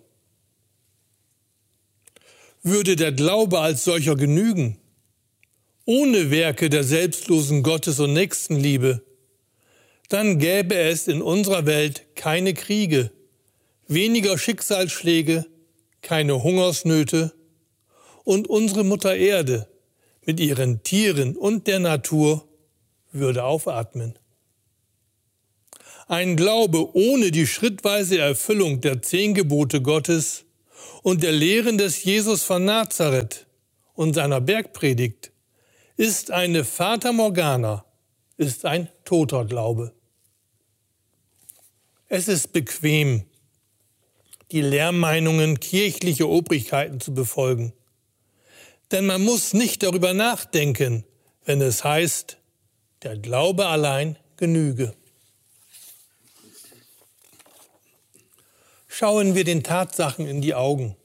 Würde der Glaube als solcher genügen, ohne Werke der selbstlosen Gottes- und Nächstenliebe, dann gäbe es in unserer Welt keine Kriege, weniger Schicksalsschläge, keine Hungersnöte und unsere Mutter Erde mit ihren Tieren und der Natur würde aufatmen. Ein Glaube ohne die schrittweise Erfüllung der zehn Gebote Gottes und der Lehren des Jesus von Nazareth und seiner Bergpredigt ist eine Fata Morgana, ist ein toter Glaube. Es ist bequem, die Lehrmeinungen kirchlicher Obrigkeiten zu befolgen. Denn man muss nicht darüber nachdenken, wenn es heißt, der Glaube allein genüge. Schauen wir den Tatsachen in die Augen.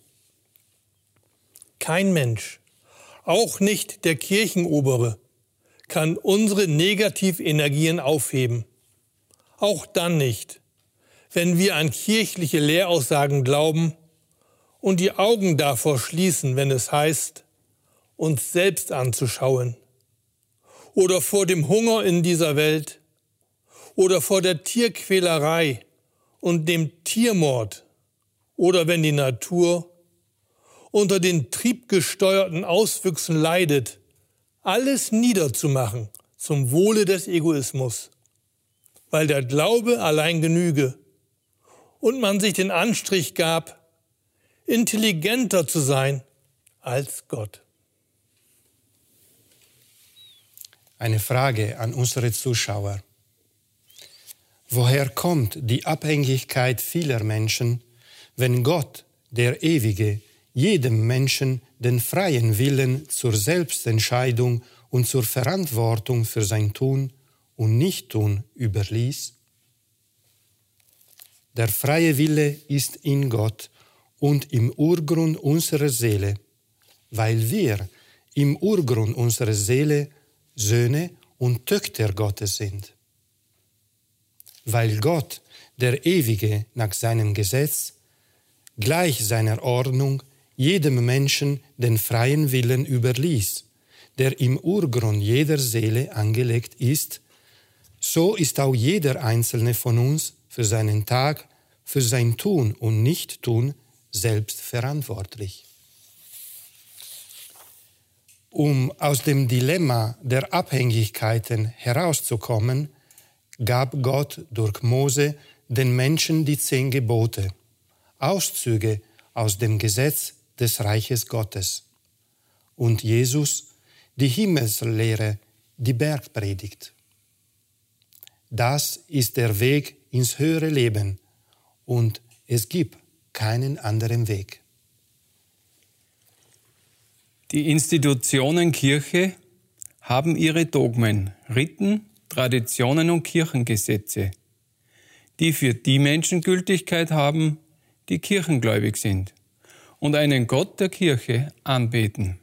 Kein Mensch, auch nicht der Kirchenobere, kann unsere Negativenergien aufheben. Auch dann nicht, wenn wir an kirchliche Lehraussagen glauben und die Augen davor schließen, wenn es heißt, uns selbst anzuschauen oder vor dem Hunger in dieser Welt oder vor der Tierquälerei und dem Tiermord oder wenn die Natur unter den triebgesteuerten Auswüchsen leidet, alles niederzumachen zum Wohle des Egoismus, weil der Glaube allein genüge und man sich den Anstrich gab, intelligenter zu sein als Gott. Eine Frage an unsere Zuschauer. Woher kommt die Abhängigkeit vieler Menschen, wenn Gott, der Ewige, jedem Menschen den freien Willen zur Selbstentscheidung und zur Verantwortung für sein Tun und Nichttun überließ? Der freie Wille ist in Gott und im Urgrund unserer Seele, weil wir im Urgrund unserer Seele Söhne und Töchter Gottes sind. Weil Gott, der Ewige, nach seinem Gesetz, gleich seiner Ordnung, jedem Menschen den freien Willen überließ, der im Urgrund jeder Seele angelegt ist, so ist auch jeder einzelne von uns für seinen Tag, für sein Tun und Nichttun selbst verantwortlich. Um aus dem Dilemma der Abhängigkeiten herauszukommen, gab Gott durch Mose den Menschen die zehn Gebote, Auszüge aus dem Gesetz des Reiches Gottes, und Jesus die Himmelslehre, die Bergpredigt. Das ist der Weg ins höhere Leben und es gibt keinen anderen Weg. Die Institutionen Kirche haben ihre Dogmen, Riten, Traditionen und Kirchengesetze, die für die Menschen Gültigkeit haben, die kirchengläubig sind und einen Gott der Kirche anbeten.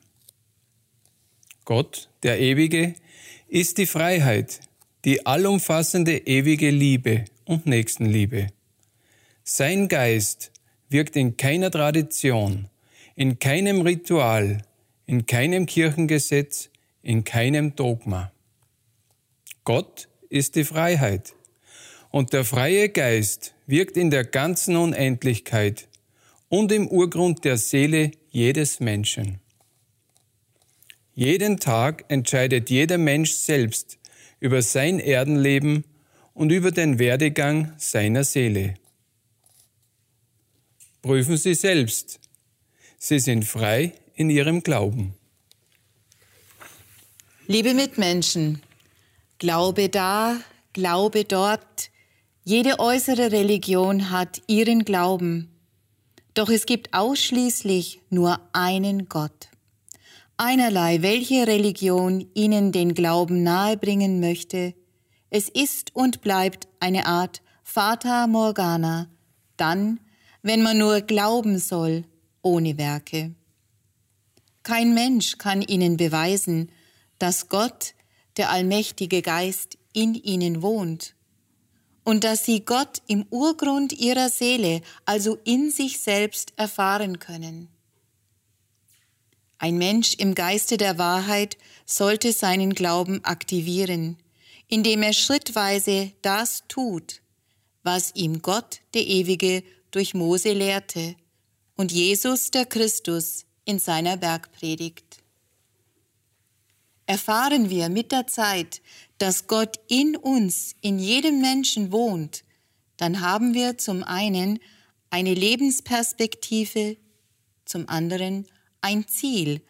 Gott, der Ewige, ist die Freiheit, die allumfassende ewige Liebe und Nächstenliebe. Sein Geist wirkt in keiner Tradition, in keinem Ritual, in keinem Kirchengesetz, in keinem Dogma. Gott ist die Freiheit und der freie Geist wirkt in der ganzen Unendlichkeit und im Urgrund der Seele jedes Menschen. Jeden Tag entscheidet jeder Mensch selbst über sein Erdenleben und über den Werdegang seiner Seele. Prüfen Sie selbst. Sie sind frei in ihrem Glauben. Liebe Mitmenschen, Glaube da, Glaube dort, jede äußere Religion hat ihren Glauben. Doch es gibt ausschließlich nur einen Gott. Einerlei, welche Religion Ihnen den Glauben nahebringen möchte, es ist und bleibt eine Art Fata Morgana, dann, wenn man nur glauben soll, ohne Werke. Kein Mensch kann Ihnen beweisen, dass Gott, der allmächtige Geist, in Ihnen wohnt und dass Sie Gott im Urgrund Ihrer Seele, also in sich selbst, erfahren können. Ein Mensch im Geiste der Wahrheit sollte seinen Glauben aktivieren, indem er schrittweise das tut, was ihm Gott, der Ewige, durch Mose lehrte und Jesus, der Christus, in seiner Bergpredigt. Erfahren wir mit der Zeit, dass Gott in uns, in jedem Menschen wohnt, dann haben wir zum einen eine Lebensperspektive, zum anderen ein Ziel,